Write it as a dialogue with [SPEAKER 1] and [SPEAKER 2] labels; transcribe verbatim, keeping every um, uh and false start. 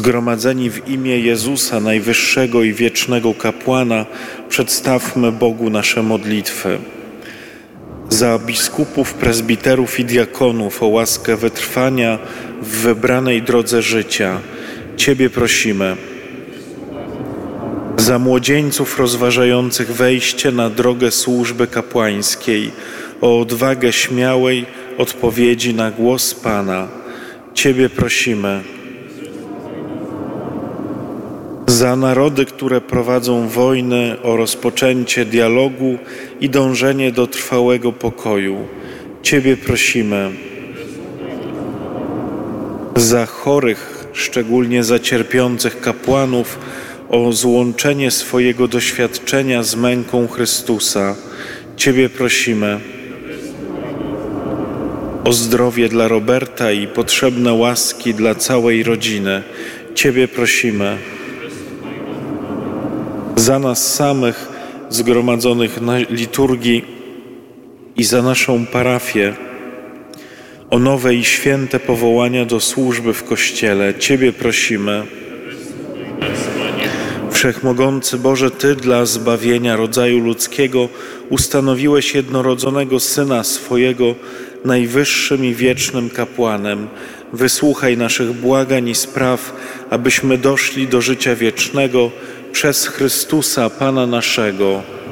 [SPEAKER 1] Zgromadzeni w imię Jezusa, najwyższego i wiecznego kapłana, przedstawmy Bogu nasze modlitwy. Za biskupów, prezbiterów i diakonów o łaskę wytrwania w wybranej drodze życia Ciebie prosimy. Za młodzieńców rozważających wejście na drogę służby kapłańskiej o odwagę śmiałej odpowiedzi na głos Pana Ciebie prosimy. Za narody, które prowadzą wojny, o rozpoczęcie dialogu i dążenie do trwałego pokoju Ciebie prosimy. Za chorych, szczególnie za cierpiących kapłanów, o złączenie swojego doświadczenia z męką Chrystusa Ciebie prosimy. O zdrowie dla Roberta i potrzebne łaski dla całej rodziny Ciebie prosimy. Za nas samych zgromadzonych na liturgii i za naszą parafię, o nowe i święte powołania do służby w Kościele Ciebie prosimy. Wszechmogący Boże, Ty dla zbawienia rodzaju ludzkiego ustanowiłeś jednorodzonego Syna swojego najwyższym i wiecznym kapłanem. Wysłuchaj naszych błagań i spraw, abyśmy doszli do życia wiecznego przez Chrystusa, Pana naszego.